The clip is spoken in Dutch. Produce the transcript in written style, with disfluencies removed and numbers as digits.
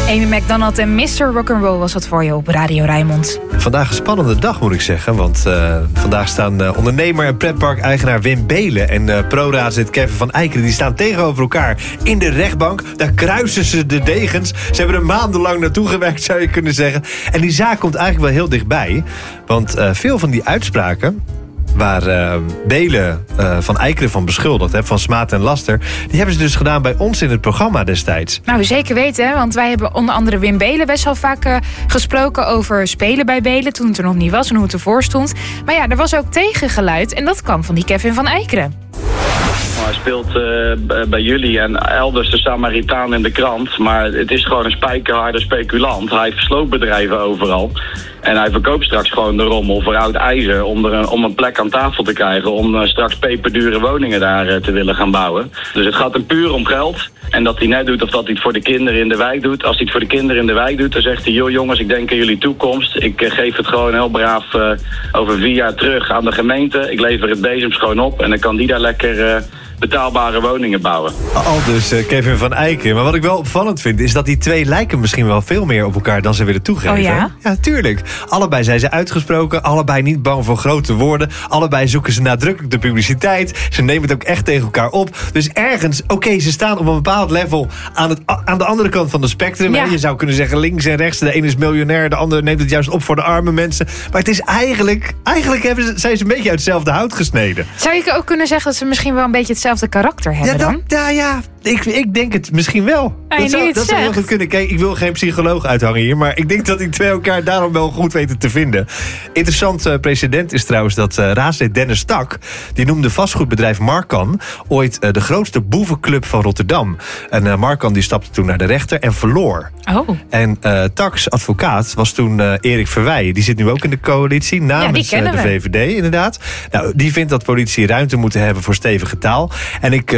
Amy McDonald en Mr. Rock'n'Roll was dat voor je op Radio Rijnmond. Vandaag een spannende dag, moet ik zeggen. Want vandaag staan ondernemer en pretpark-eigenaar Wim Beelen en pro-raadslid Kevin van Eijkelen, die staan tegenover elkaar in de rechtbank. Daar kruisen ze de degens. Ze hebben er maandenlang naartoe gewerkt, zou je kunnen zeggen. En die zaak komt eigenlijk wel heel dichtbij. Want veel van die uitspraken waar Beelen van Eijkelen van beschuldigd, van smaad en laster, die hebben ze dus gedaan bij ons in het programma destijds. Nou, zeker weten, hè? Want wij hebben onder andere Wim Beelen best wel vaak gesproken over spelen bij Beelen, toen het er nog niet was en hoe het ervoor stond. Maar ja, er was ook tegengeluid en dat kwam van die Kevin van Eijkelen. Hij speelt bij jullie en elders de Samaritaan in de krant. Maar het is gewoon een spijkerharde speculant. Hij heeft sloopbedrijven overal. En hij verkoopt straks gewoon de rommel voor oud ijzer om een plek aan tafel te krijgen. Om straks peperdure woningen daar te willen gaan bouwen. Dus het gaat hem puur om geld. En dat hij net doet of dat hij het voor de kinderen in de wijk doet. Als hij het voor de kinderen in de wijk doet, dan zegt hij: joh jongens, ik denk aan jullie toekomst. Ik geef het gewoon heel braaf over 4 jaar terug aan de gemeente. Ik lever het bezems gewoon op en dan kan die daar lekker betaalbare woningen bouwen. Al dus Kevin van Eijkelen. Maar wat ik wel opvallend vind, is dat die twee lijken misschien wel veel meer op elkaar dan ze willen toegeven. Oh ja? Ja, tuurlijk. Allebei zijn ze uitgesproken, allebei niet bang voor grote woorden. Allebei zoeken ze nadrukkelijk de publiciteit. Ze nemen het ook echt tegen elkaar op. Dus ergens, ze staan op een bepaald level aan de andere kant van de spectrum. Ja. Je zou kunnen zeggen links en rechts. De ene is miljonair, de andere neemt het juist op voor de arme mensen. Maar het is eigenlijk zijn ze een beetje uit hetzelfde hout gesneden. Zou je ook kunnen zeggen dat ze misschien wel een beetje hetzelfde karakter hebben dan? Ja, ik denk het misschien wel. Dat zou heel goed kunnen. Kijk, ik wil geen psycholoog uithangen hier, maar ik denk dat die twee elkaar daarom wel goed weten te vinden. Interessant precedent is trouwens dat raadslid Dennis Tak, die noemde vastgoedbedrijf Marcan ooit de grootste boevenclub van Rotterdam. En Marcan die stapte toen naar de rechter en verloor. Oh. En Tak's advocaat was toen Erik Verwij. Die zit nu ook in de coalitie namens de VVD, inderdaad. Nou, die vindt dat politie ruimte moeten hebben voor stevige taal. En ik